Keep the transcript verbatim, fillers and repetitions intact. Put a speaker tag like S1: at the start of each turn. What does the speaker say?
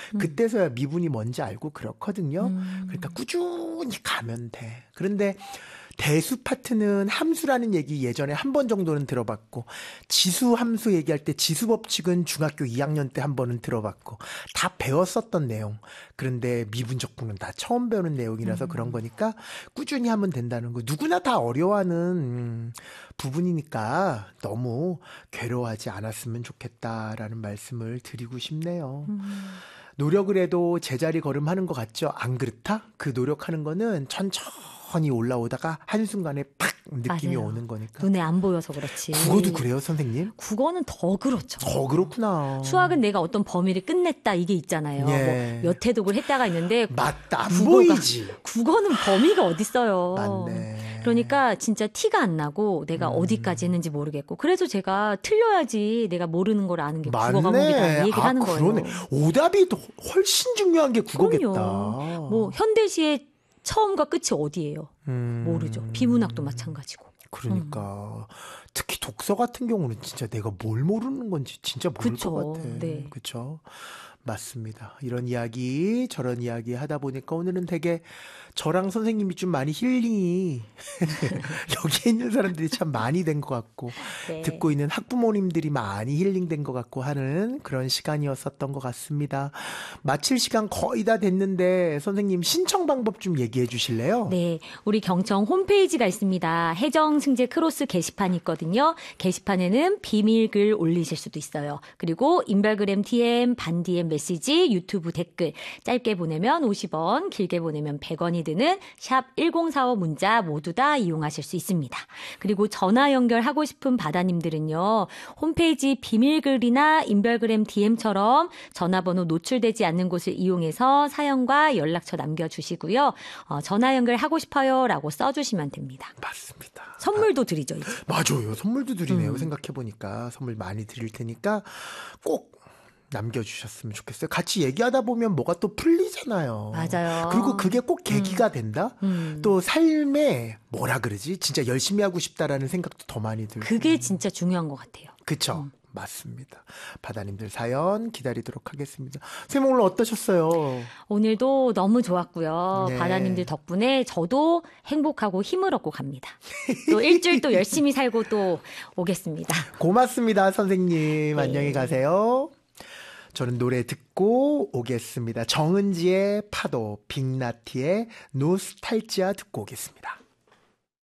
S1: 음.
S2: 그때서야 미분이 뭔지 알고 그렇거든요.
S1: 음.
S2: 그러니까 꾸준히 가면 돼. 그런데 대수 파트는 함수라는 얘기 예전에 한 번 정도는 들어봤고, 지수 함수 얘기할 때 지수 법칙은 중학교 이 학년 때 한 번은 들어봤고 다 배웠었던 내용. 그런데 미분적분은 다 처음 배우는 내용이라서
S1: 음.
S2: 그런 거니까 꾸준히 하면 된다는 거. 누구나 다 어려워하는 음, 부분이니까 너무 괴로워하지 않았으면 좋겠다라는 말씀을 드리고 싶네요.
S1: 음.
S2: 노력을 해도 제자리 걸음하는 것 같죠? 안 그렇다? 그 노력하는 거는 천천히 올라오다가 한순간에 팍 느낌이
S1: 맞아요.
S2: 오는 거니까.
S1: 눈에 안 보여서 그렇지.
S2: 국어도 그래요, 선생님?
S1: 국어는 더 그렇죠.
S2: 더 그렇구나.
S1: 수학은 내가 어떤 범위를 끝냈다 이게 있잖아요.
S2: 예.
S1: 뭐 몇 회독을 했다가 있는데
S2: 맞다, 안
S1: 국어가,
S2: 보이지.
S1: 국어는 범위가 어딨어요.
S2: 맞네.
S1: 그러니까 진짜 티가 안 나고 내가
S2: 음.
S1: 어디까지 했는지 모르겠고, 그래서 제가 틀려야지 내가 모르는 걸 아는 게 국어
S2: 맞네.
S1: 과목이다 이 얘기를
S2: 아,
S1: 하는
S2: 그러네.
S1: 거예요.
S2: 오답이 더 훨씬 중요한 게 국어겠다.
S1: 그럼요. 뭐 현대시의 처음과 끝이 어디예요?
S2: 음.
S1: 모르죠. 비문학도 마찬가지고.
S2: 그러니까 음. 특히 독서 같은 경우는 진짜 내가 뭘 모르는 건지 진짜 모를
S1: 그쵸.
S2: 것 같아.
S1: 네.
S2: 그렇죠. 맞습니다. 이런 이야기 저런 이야기 하다 보니까 오늘은 되게 저랑 선생님이 좀 많이 힐링이 여기에 있는 사람들이 참 많이 된 것 같고
S1: 네.
S2: 듣고 있는 학부모님들이 많이 힐링된 것 같고 하는 그런 시간이었었던 것 같습니다. 마칠 시간 거의 다 됐는데 선생님 신청 방법 좀 얘기해 주실래요?
S1: 네, 우리 경청 홈페이지가 있습니다. 해정 승재 크로스 게시판이 있거든요. 게시판에는 비밀글 올리실 수도 있어요. 그리고 인별그램 디엠, 반 디엠 메시지, 유튜브 댓글 짧게 보내면 오십 원, 길게 보내면 백 원이 드는 샵 일공사오 문자 모두 다 이용하실 수 있습니다. 그리고 전화 연결하고 싶은 바다님들은요, 홈페이지 비밀글이나 인별그램 디엠처럼 전화번호 노출되지 않는 곳을 이용해서 사연과 연락처 남겨주시고요. 어, 전화 연결하고 싶어요 라고 써주시면 됩니다.
S2: 맞습니다.
S1: 선물도 드리죠, 이제.
S2: 맞아요. 선물도 드리네요.
S1: 음.
S2: 생각해보니까 선물 많이 드릴 테니까 꼭 남겨주셨으면 좋겠어요. 같이 얘기하다 보면 뭐가 또 풀리잖아요.
S1: 맞아요.
S2: 그리고 그게 꼭 계기가 된다?
S1: 음.
S2: 또 삶에 뭐라 그러지? 진짜 열심히 하고 싶다라는 생각도 더 많이 들고.
S1: 그게 진짜 중요한 것 같아요.
S2: 그쵸? 음. 맞습니다. 바다님들 사연 기다리도록 하겠습니다. 선생님 오늘 어떠셨어요?
S1: 오늘도 너무 좋았고요.
S2: 네.
S1: 바다님들 덕분에 저도 행복하고 힘을 얻고 갑니다. 또 일주일 또 열심히 살고 또 오겠습니다.
S2: 고맙습니다, 선생님.
S1: 네.
S2: 안녕히 가세요. 저는 노래 듣고 오겠습니다. 정은지의 파도, 빅나티의 노스탈지아 듣고 오겠습니다.